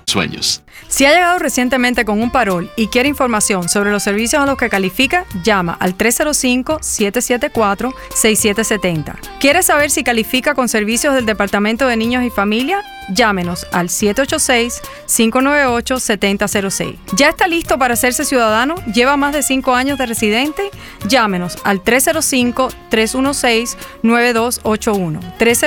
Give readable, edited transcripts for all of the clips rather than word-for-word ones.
sueños. Si ha llegado recientemente con un parol y quiere información sobre los servicios a los que califica, llama al 305-774-6770. ¿Quiere saber si califica con servicios del Departamento de Niños y Familia? Llámenos al 786-598-7006. ¿Ya está listo para hacerse ciudadano? ¿Lleva más de 5 años de residente? Llámenos al 305-316-9281.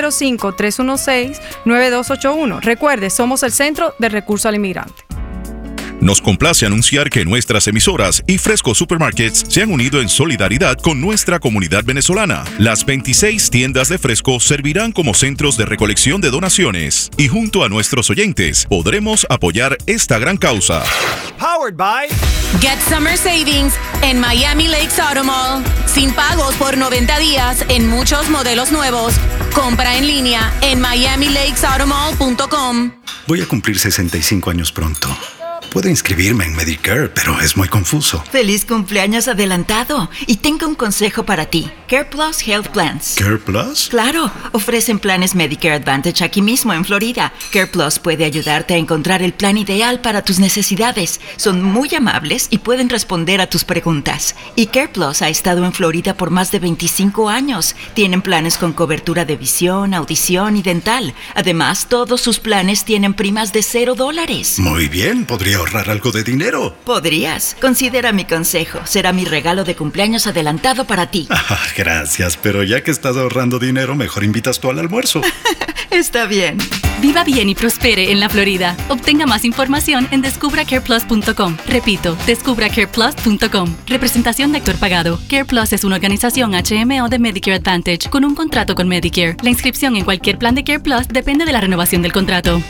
305-316-9281. Recuerde, somos el Centro de Recursos al Inmigrante. Nos complace anunciar que nuestras emisoras y Fresco Supermarkets se han unido en solidaridad con nuestra comunidad venezolana. Las 26 tiendas de Fresco servirán como centros de recolección de donaciones y junto a nuestros oyentes podremos apoyar esta gran causa. Powered by Get Summer Savings en Miami Lakes Auto Mall. Sin pagos por 90 días en muchos modelos nuevos. Compra en línea en miamilakesautomall.com. Voy a cumplir 65 años pronto. Puedo inscribirme en Medicare, pero es muy confuso. ¡Feliz cumpleaños adelantado! Y tengo un consejo para ti. Care Plus Health Plans. ¿Care Plus? Claro, ofrecen planes Medicare Advantage aquí mismo en Florida. Care Plus puede ayudarte a encontrar el plan ideal para tus necesidades. Son muy amables y pueden responder a tus preguntas. Y Care Plus ha estado en Florida por más de 25 años. Tienen planes con cobertura de visión, audición y dental. Además, todos sus planes tienen primas de $0. Muy bien, podría ahorrar algo de dinero. Podrías. Considera mi consejo. Será mi regalo de cumpleaños adelantado para ti. Gracias, pero ya que estás ahorrando dinero, mejor invitas tú al almuerzo. Está bien. Viva bien y prospere en la Florida. Obtenga más información en descubracareplus.com. Repito, descubracareplus.com. Representación de actor pagado. Care Plus es una organización HMO de Medicare Advantage con un contrato con Medicare. La inscripción en cualquier plan de Care Plus depende de la renovación del contrato.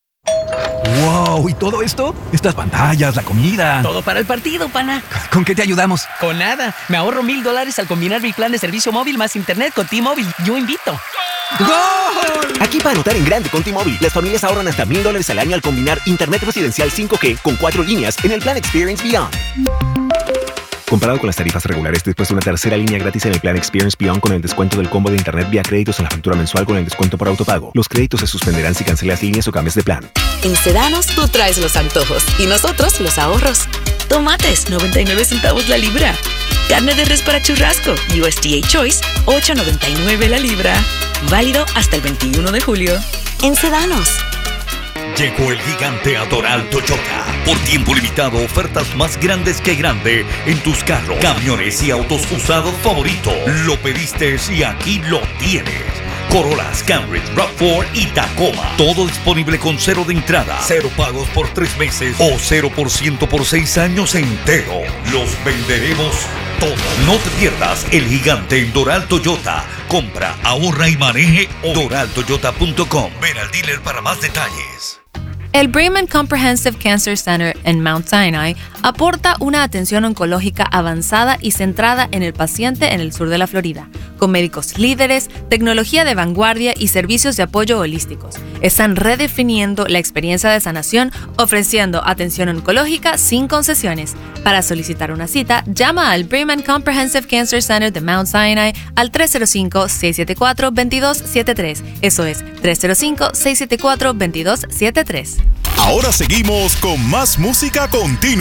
¡Wow! ¿Y todo esto? Estas pantallas, la comida. Todo para el partido, pana. ¿Con qué te ayudamos? Con nada. Me ahorro $1,000 al combinar mi plan de servicio móvil más internet con T-Mobile. Yo invito. ¡Gol! Aquí para anotar en grande con T-Mobile, las familias ahorran hasta $1,000 al año al combinar internet residencial 5G con 4 líneas en el plan Experience Beyond. Comparado con las tarifas regulares, después de una tercera línea gratis en el plan Experience Beyond con el descuento del combo de internet vía créditos en la factura mensual con el descuento por autopago. Los créditos se suspenderán si cancelas líneas o cambias de plan. En Sedanos tú traes los antojos y nosotros los ahorros. Tomates, 99 centavos la libra. Carne de res para churrasco, USDA Choice, $8.99 la libra. Válido hasta el 21 de julio. En Sedanos. Llegó el gigante a Doral Toyota. Por tiempo limitado, ofertas más grandes que grande en tus carros, camiones y autos usados favoritos. Lo pediste y aquí lo tienes. Corollas, Camry, RAV4 y Tacoma. Todo disponible con 0 de entrada, 0 pagos por 3 meses o 0% por 6 años entero. Los venderemos todos. No te pierdas el gigante en Doral Toyota. Compra, ahorra y maneje doraltoyota.com. Ven al dealer para más detalles. El Brigham Comprehensive Cancer Center en Mount Sinai aporta una atención oncológica avanzada y centrada en el paciente en el sur de la Florida, con médicos líderes, tecnología de vanguardia y servicios de apoyo holísticos. Están redefiniendo la experiencia de sanación, ofreciendo atención oncológica sin concesiones. Para solicitar una cita, llama al Brigham Comprehensive Cancer Center de Mount Sinai al 305-674-2273. Eso es 305-674-2273. Ahora seguimos con más música continua.